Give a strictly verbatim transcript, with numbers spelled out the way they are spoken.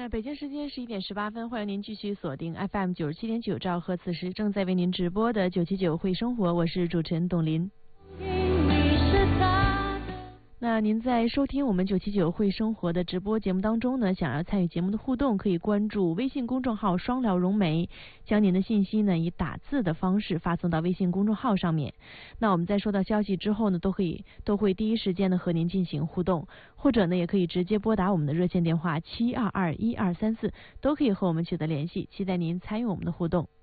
那北京时间十一点十八分，欢迎您继续锁定 F M 九十七点九兆赫，此时正在为您直播的九七九会生活，我是主持人董琳。那您在收听我们九七九会生活的直播节目当中呢，想要参与节目的互动，可以关注微信公众号双聊融媒，将您的信息呢以打字的方式发送到微信公众号上面。那我们在收到消息之后呢，都可以都会第一时间的和您进行互动，或者呢也可以直接拨打我们的热线电话七二二一二三四，都可以和我们取得联系，期待您参与我们的互动。